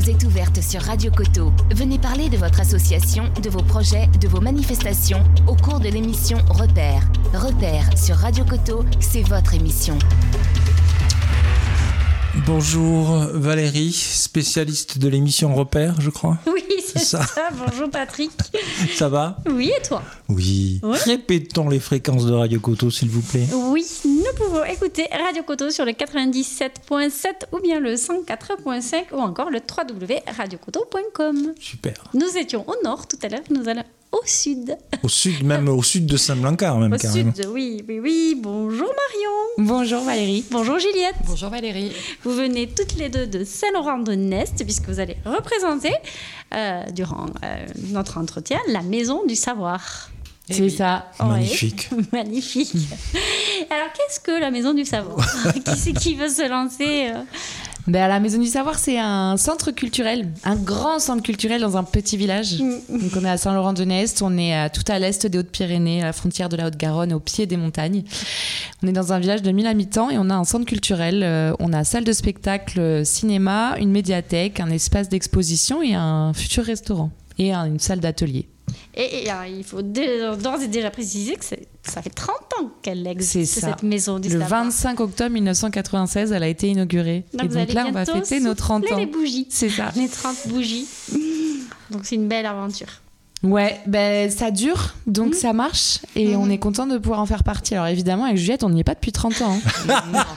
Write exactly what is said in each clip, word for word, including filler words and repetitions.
vous est ouverte sur Radio Coteau. Venez parler de votre association, de vos projets, de vos manifestations au cours de l'émission Repères. Repères sur Radio Coteau, c'est votre émission. Bonjour Valérie, spécialiste de l'émission Repères, je crois. Oui, c'est, c'est ça. ça. Bonjour Patrick. Ça va ? Oui, et toi ? Oui. oui. Répétons les fréquences de Radio Coteau, s'il vous plaît. Oui, nous pouvons écouter Radio Coteau sur le quatre-vingt-dix-sept virgule sept ou bien le cent quatre virgule cinq ou encore le w w w point radio coteau point com. Super. Nous étions au nord tout à l'heure, nous allons au sud. Au sud, même au sud de Saint-Blancard, même au carrément. Sud, oui, oui, oui. Bonjour Marion. Bonjour Valérie. Bonjour Juliette. Bonjour Valérie. Vous venez toutes les deux de Saint-Laurent-de-Nest, puisque vous allez représenter, euh, durant euh, notre entretien, la Maison du Savoir. C'est oui. ça. Magnifique. Ouais. Magnifique. Alors, qu'est-ce que la Maison du Savoir ? Qui c'est qui veut se lancer euh... Ben, la Maison du Savoir, c'est un centre culturel, un grand centre culturel dans un petit village. Mmh. Donc, on est à Saint-Laurent-de-Nest, on est à, tout à l'est des Hautes-Pyrénées, à la frontière de la Haute-Garonne, au pied des montagnes. On est dans un village de mille habitants et on a un centre culturel. Euh, on a salle de spectacle, cinéma, une médiathèque, un espace d'exposition et un futur restaurant. Et un, une salle d'atelier. Et, et alors, il faut d'ores et déjà préciser que c'est, ça fait trente ans qu'elle existe, c'est cette maison du Le savoir. vingt-cinq octobre mille neuf cent quatre-vingt-seize, elle a été inaugurée. Donc, et donc là, on va fêter nos trente ans. les bougies. C'est ça. Les trente bougies. Donc, c'est une belle aventure. Ouais, ben ça dure, donc mmh. ça marche et mmh. on est content de pouvoir en faire partie. Alors évidemment, avec Juliette, on n'y est pas depuis trente ans. Hein.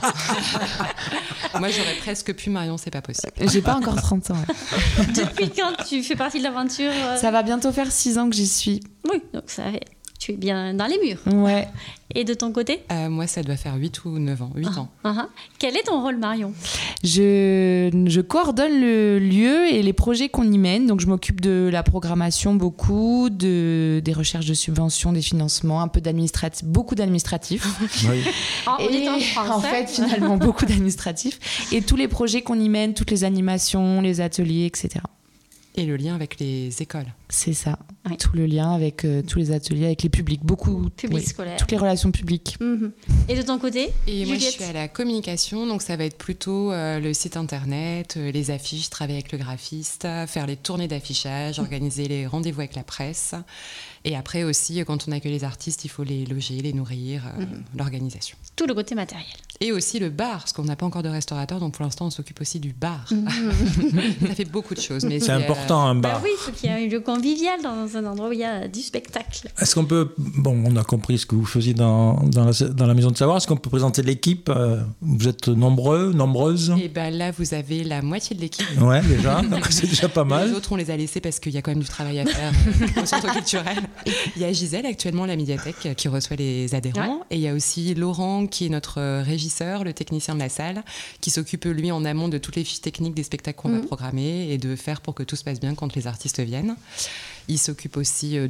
Moi, j'aurais presque pu, Marion, c'est pas possible. J'ai pas encore trente ans. Ouais. Depuis quand tu fais partie de l'aventure euh... Ça va bientôt faire six ans que j'y suis. Oui, donc ça fait... tu es bien dans les murs. Ouais. Et de ton côté ? euh, Moi, ça doit faire huit ou neuf ans. huit ah, ans. Ah, ah. Quel est ton rôle, Marion ? je, je coordonne le lieu et les projets qu'on y mène. Donc, je m'occupe de la programmation beaucoup, de, des recherches de subventions, des financements, un peu d'administratif, beaucoup d'administratifs. Oui. Oh, on et est en France, en fait, finalement, beaucoup d'administratifs. Et tous les projets qu'on y mène, toutes les animations, les ateliers, et cetera. Et le lien avec les écoles. C'est ça, oui. Tout le lien avec euh, tous les ateliers, avec les publics, beaucoup. Public oui, scolaire. Toutes les relations publiques. Mm-hmm. Et de ton côté ? Et Juliette ? moi, je suis à la communication, donc ça va être plutôt euh, le site internet, euh, les affiches, travailler avec le graphiste, faire les tournées d'affichage, organiser les rendez-vous avec la presse. Et après aussi, quand on accueille les artistes, il faut les loger, les nourrir, euh, mm-hmm. l'organisation. Tout le côté matériel. Et aussi le bar, parce qu'on n'a pas encore de restaurateur, donc pour l'instant, on s'occupe aussi du bar. Mmh. Ça fait beaucoup de choses. Mais c'est, c'est important, euh... un bar. Bah oui, il faut qu'il y ait un lieu convivial dans un endroit où il y a du spectacle. Est-ce qu'on peut... Bon, on a compris ce que vous faisiez dans, dans, la, dans la Maison de Savoir. Est-ce qu'on peut présenter l'équipe ? Vous êtes nombreux, nombreuses ? Et bien là, vous avez la moitié de l'équipe. Ouais, déjà. C'est déjà pas mal. Les autres, on les a laissés parce qu'il y a quand même du travail à faire euh, au centre culturel. Il y a Gisèle, actuellement, à la médiathèque, qui reçoit les adhérents. Ouais. Et il y a aussi Laurent, qui est notre régisseur, le technicien de la salle, qui s'occupe lui en amont de toutes les fiches techniques des spectacles qu'on mmh. va programmer et de faire pour que tout se passe bien quand les artistes viennent. Il s'occupe aussi